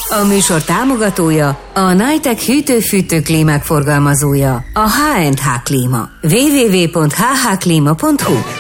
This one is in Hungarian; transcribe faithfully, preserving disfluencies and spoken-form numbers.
A műsor támogatója a Nitec hűtő-fűtő klímák forgalmazója, a há és há Klíma. double-u double-u double-u pont h h klima pont h u